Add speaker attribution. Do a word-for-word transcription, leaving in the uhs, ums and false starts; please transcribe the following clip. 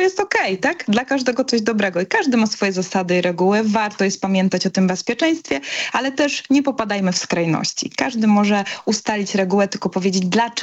Speaker 1: jest okej, tak? Dla każdego coś dobrego i każdy ma swoje zasady i reguły. Warto jest pamiętać o tym bezpieczeństwie, ale też nie popadajmy w skrajności. Każdy może ustalić regułę, tylko powiedzieć, dlaczego